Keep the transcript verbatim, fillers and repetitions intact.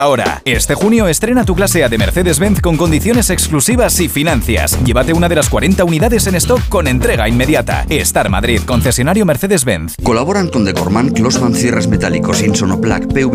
Ahora, este junio estrena tu clase A de Mercedes-Benz con condiciones exclusivas y financias. Llévate una de las cuarenta unidades en stock con entrega inmediata. Star Madrid, concesionario Mercedes-Benz. Colaboran con Decorman, Closman Cierres Metálicos, Insonoplac, P V